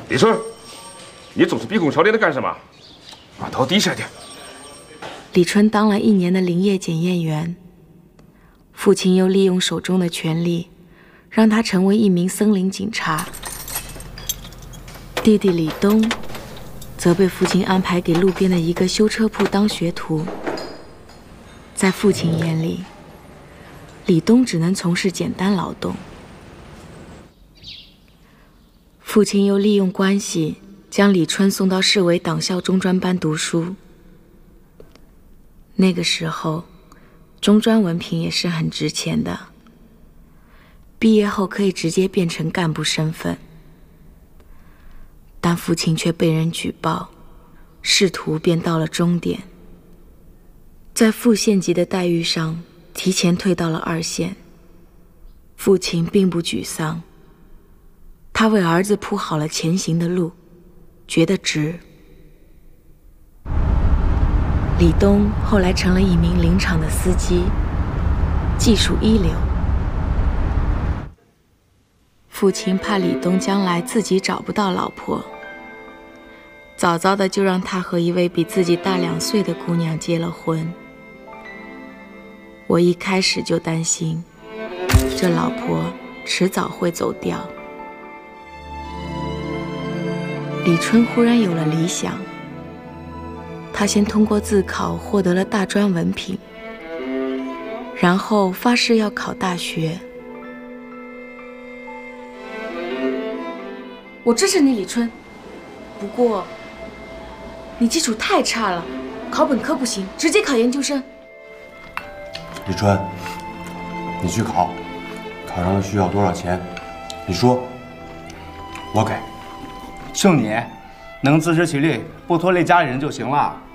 李春，你总是毕恭小脸的干什么？把头低下点。 李春当了1年的林业检验员，父亲又利用手中的权力，让他成为一名森林警察。弟弟李东则被父亲安排给路边的一个修车铺当学徒。在父亲眼里，李东只能从事简单劳动。父亲又利用关系将李春送到市委党校中专班读书。那个时候，中专文凭也是很值钱的，毕业后可以直接变成干部身份。但父亲却被人举报，仕途便到了终点。在副县级的待遇上，提前退到了2线。父亲并不沮丧，他为儿子铺好了前行的路，觉得值。李东后来成了一名林场的司机，技术一流。父亲怕李东将来自己找不到老婆，早早的就让他和一位比自己大2岁的姑娘结了婚。我一开始就担心，这老婆迟早会走掉。李春忽然有了理想，他先通过自考获得了大专文凭，然后发誓要考大学。我支持你，李春，不过你基础太差了，考本科不行，直接考研究生。 李春，你去考，考上了需要多少钱？你说，我给。 就你，能自食其力，不拖累家里人就行了。